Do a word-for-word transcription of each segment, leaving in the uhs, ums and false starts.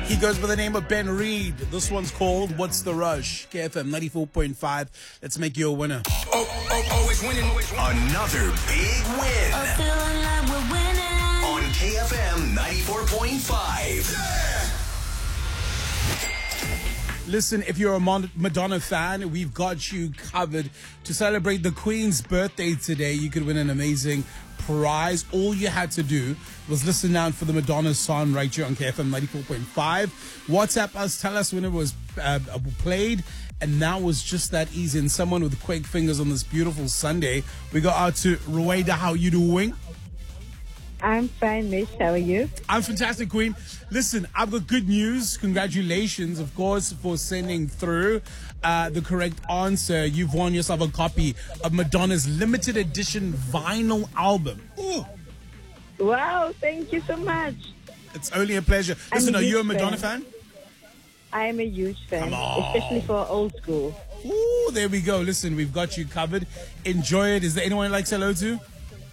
He goes by the name of Ben Reed. This one's called What's the Rush? K F M ninety-four point five. Let's make you a winner. Oh, oh, always winning. Another big win. I'm feeling like we're winning. On K F M ninety-four point five. Yeah. Listen, if you're a Mon- Madonna fan, we've got you covered. To celebrate the Queen's birthday today, you could win an amazing prize. All you had to do was listen out for the Madonna song right here on K F M ninety-four point five. WhatsApp us, tell us when it was uh, played, and now was just that easy. And someone with quick fingers on this beautiful Sunday. We go out to Ruwaida. How you doing? I'm fine, Miss. How are you? I'm fantastic, Queen. Listen, I've got good news. Congratulations, of course, for sending through uh, the correct answer. You've won yourself a copy of Madonna's limited edition vinyl album. Ooh. Wow, thank you so much. It's only a pleasure. I'm Listen, a are you a huge Madonna fan? fan. I am a huge fan, Come on. especially for old school. Ooh, there we go. Listen, we've got you covered. Enjoy it. Is there anyone you'd like to say hello to?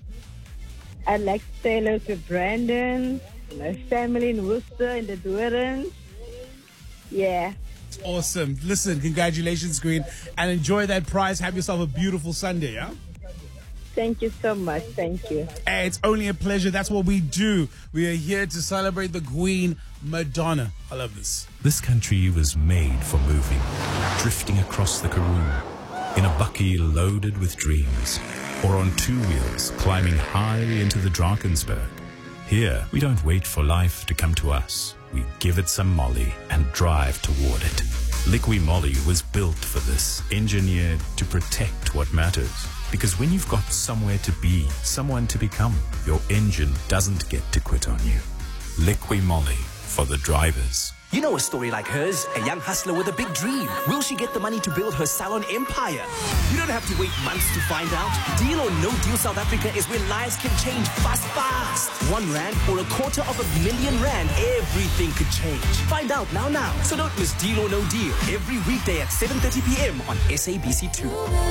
I'd like to say hello to Brandon, my family in Worcester, in the Durans. Yeah. Awesome. Listen, congratulations, Queen, and enjoy that prize. Have yourself a beautiful Sunday, yeah? Thank you so much. Thank you. Hey, it's only a pleasure. That's what we do. We are here to celebrate the Queen, Madonna. I love this. This country was made for moving, drifting across the Karoo, in a bucky loaded with dreams, or on two wheels climbing high into the Drakensberg. Here, we don't wait for life to come to us. We give it some Molly and drive toward it. Liqui Moly was built for this, engineered to protect what matters. Because when you've got somewhere to be, someone to become, your engine doesn't get to quit on you. Liqui Moly for the drivers. You know a story like hers, a young hustler with a big dream. Will she get the money to build her salon empire? You don't have to wait months to find out. Deal or No Deal South Africa is where lives can change fast, fast. One rand or a quarter of a million rand, everything could change. Find out now, now. So don't miss Deal or No Deal every weekday at seven thirty p.m. on S A B C two.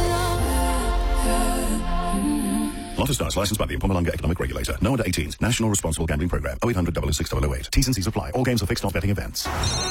Lotto Stars, licensed by the Mpumalanga Economic Regulator. No under eighteens. National Responsible Gambling Program. oh eight hundred, double oh six, double oh eight. T's and C's apply. All games are fixed, not betting events.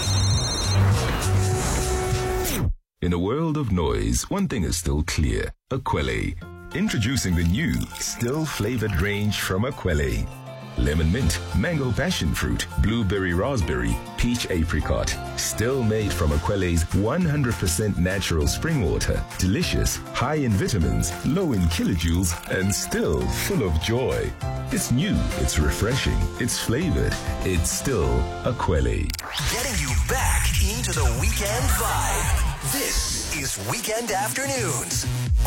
In a world of noise, one thing is still clear. Akwele. Introducing the new, still flavored range from Akwele. Lemon mint, mango passion fruit, blueberry raspberry, peach apricot. Still made from Akwele's one hundred percent natural spring water. Delicious, high in vitamins, low in kilojoules, and still full of joy. It's new, it's refreshing, it's flavored. It's still Akwele. Getting you back into the weekend vibe. This is Weekend Afternoons.